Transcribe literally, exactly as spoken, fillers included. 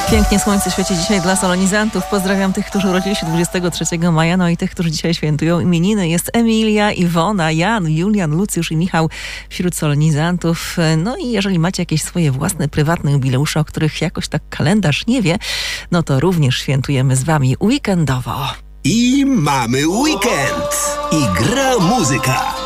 Pięknie słońce świeci dzisiaj dla solenizantów. Pozdrawiam tych, którzy urodzili się dwudziestego trzeciego maja, no i tych, którzy dzisiaj świętują imieniny. Jest Emilia, Iwona, Jan, Julian, Lucjusz i Michał wśród solenizantów. No i jeżeli macie jakieś swoje własne, prywatne jubileusze, o których jakoś tak kalendarz nie wie, no to również świętujemy z wami weekendowo. I mamy weekend! I gra muzyka.